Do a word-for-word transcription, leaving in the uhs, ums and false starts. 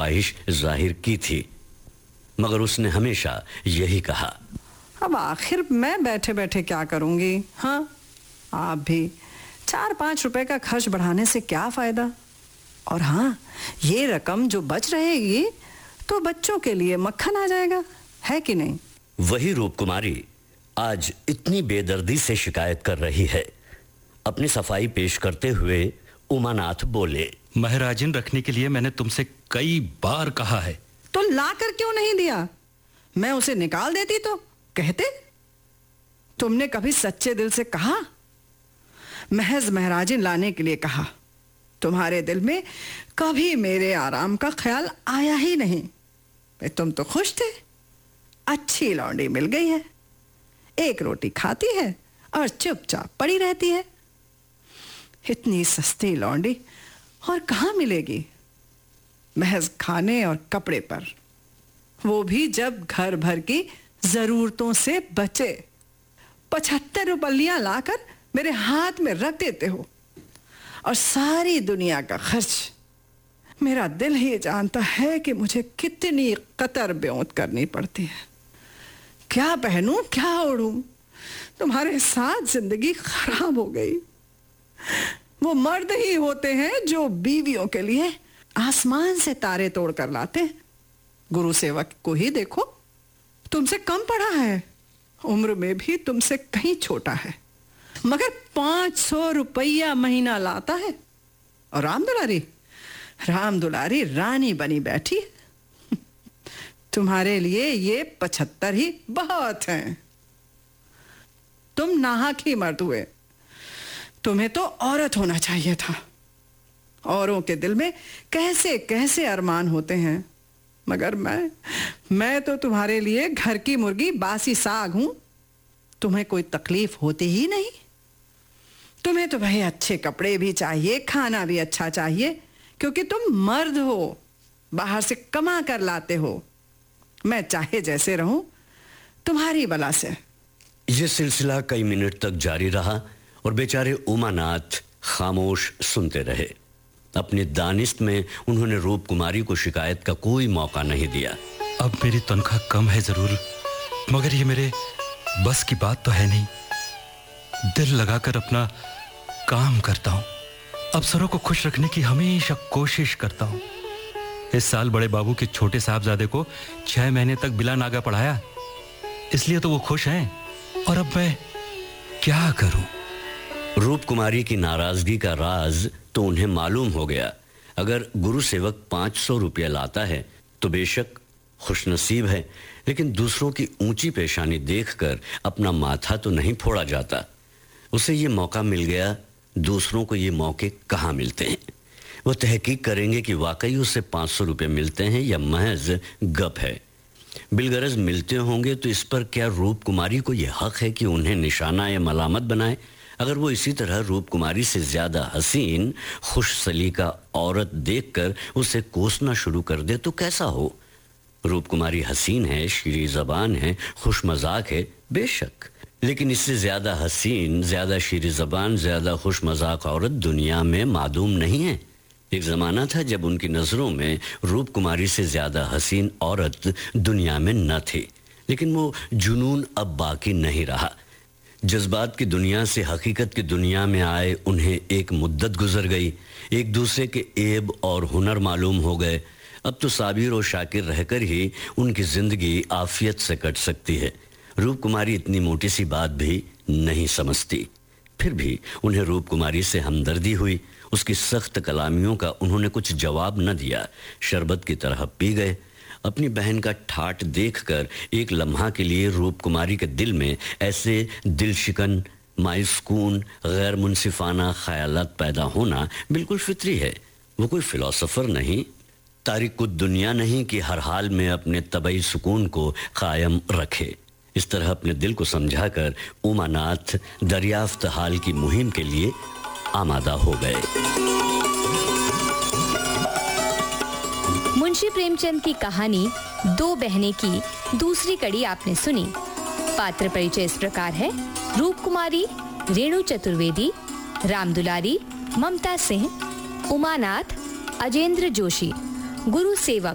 ख्वाहिश जाहिर की थी, मगर उसने हमेशा यही कहा, अब आखिर मैं बैठे बैठे क्या करूंगी? हाँ, आप भी चार पाँच रुपए का खर्च बढ़ाने से क्या फायदा? और हाँ, ये रकम जो बच रहेगी तो बच्चों के लिए मक्खन आ जाएगा, है कि नहीं? वही रूप कुमारी आज इतनी बेदर्दी से शिकायत कर रही है। अपनी सफाई पेश करते हुए उमानाथ बोले, महराजिन रखने के लिए मैंने तुमसे कई बार कहा है। तो ला कर क्यों नहीं दिया? मैं उसे निकाल देती तो कहते। तुमने कभी सच्चे दिल से कहा? महज महराजिन लाने के लिए कहा। तुम्हारे दिल में कभी मेरे आराम का ख्याल आया ही नहीं। तुम तो खुश थे, अच्छी लौंडी मिल गई है, एक रोटी खाती है और चुपचाप पड़ी रहती है। इतनी सस्ती लौंडी और कहाँ मिलेगी? महज खाने और कपड़े पर, वो भी जब घर भर की जरूरतों से बचे। पचहत्तर रुपलियां लाकर मेरे हाथ में रख देते हो और सारी दुनिया का खर्च। मेरा दिल ही जानता है कि मुझे कितनी कतर ब्योंत करनी पड़ती है। क्या पहनूं, क्या ओढ़ूं? तुम्हारे साथ जिंदगी खराब हो गई। वो मर्द ही होते हैं जो बीवियों के लिए आसमान से तारे तोड़ कर लाते हैं। गुरु सेवक को ही देखो, तुमसे कम पढ़ा है, उम्र में भी तुमसे कहीं छोटा है, मगर पांच सौ रुपया महीना लाता है। और राम दुलारी राम दुलारी रानी बनी बैठी। तुम्हारे लिए ये पचहत्तर ही बहुत हैं। तुम नाहक ही मर्द हुए। तुम्हें तो औरत होना चाहिए था। औरों के दिल में कैसे कैसे अरमान होते हैं, मगर मैं मैं तो तुम्हारे लिए घर की मुर्गी बासी साग हूं। तुम्हें कोई तकलीफ होती ही नहीं। तुम्हें तो भाई अच्छे कपड़े भी चाहिए, खाना भी अच्छा चाहिए, क्योंकि तुम मर्द हो, बाहर से कमा कर लाते हो। मैं चाहे जैसे रहूं, तुम्हारी बला से। यह सिलसिला कई मिनट तक जारी रहा और बेचारे उमानाथ खामोश सुनते रहे। अपनी दानिश में उन्होंने रूप कुमारी को शिकायत का कोई मौका नहीं दिया। अब मेरी तनख्वाह कम है जरूर, मगर ये मेरे बस की बात तो है नहीं। दिल लगाकर अपना काम करता हूँ, अफसरों को खुश रखने की हमेशा कोशिश करता हूँ। इस साल बड़े बाबू के छोटे साहबजादे को छह महीने तक बिला नागा पढ़ाया, इसलिए तो वो खुश हैं। और अब मैं क्या करूं? रूप कुमारी की नाराजगी का राज तो उन्हें मालूम हो गया। अगर गुरु सेवक पांच सौ रुपया लाता है तो बेशक खुशनसीब है, लेकिन दूसरों की ऊंची पेशानी देखकर अपना माथा तो नहीं फोड़ा जाता। उसे ये मौका मिल गया, दूसरों को ये मौके कहाँ मिलते हैं। वो तहकीक करेंगे कि वाकई उसे पांच सौ रुपये मिलते हैं या महज गप है। बिलगरज मिलते होंगे तो इस पर क्या रूप कुमारी को यह हक है कि उन्हें निशाना या मलामत बनाए? अगर वो इसी तरह रूप कुमारी से ज्यादा हसीन खुश सलीका औरत देखकर उसे कोसना शुरू कर दे तो कैसा हो? रूप कुमारी हसीन है, शीरी ज़बान है, खुश मजाक है, बेशक, लेकिन इससे ज्यादा हसीन, ज्यादा शीरी ज़बान, ज्यादा खुश मजाक औरत दुनिया में मादूम नहीं है। एक जमाना था जब उनकी नजरों में रूप कुमारी से ज्यादा हसीन औरत दुनिया में न थी, लेकिन वो जुनून अब बाकी नहीं रहा। जज्बात की दुनिया से हकीकत की दुनिया में आए उन्हें एक मुद्दत गुजर गई। एक दूसरे के ऐब और हुनर मालूम हो गए। अब तो साबिर और शाकिर रहकर ही उनकी जिंदगी आफियत से कट सकती है। रूप कुमारी इतनी मोटी सी बात भी नहीं समझती, फिर भी उन्हें रूप कुमारी से हमदर्दी हुई। उसकी सख्त कलामियों का उन्होंने कुछ जवाब न दिया, शरबत की तरह पी गए। अपनी बहन का ठाट देखकर एक लम्हा के लिए रूप कुमारी के दिल में ऐसे दिलशिकन, मायूसकून, गैर मुनसिफाना ख्यालात पैदा होना बिल्कुल फितरी है। वो कोई फिलोसोफर नहीं, तारिकुद दुनिया नहीं कि हर हाल में अपने तबई सुकून को कायम रखे। इस तरह अपने दिल को समझाकर उमानाथ दरियाफ्त हाल की मुहिम के लिए आमादा हो गए। मुंशी प्रेमचंद की कहानी दो बहनें की दूसरी कड़ी आपने सुनी। पात्र परिचय इस प्रकार है: रूप कुमारी रेणु चतुर्वेदी, राम दुलारी ममता सिंह, उमानाथ अजेंद्र जोशी, गुरु सेवक